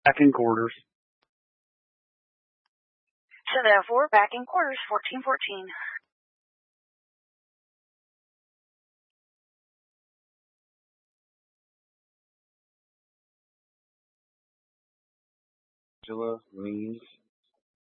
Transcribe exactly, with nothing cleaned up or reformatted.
Back in quarters. seven oh four, back in quarters, fourteen fourteen. Angela means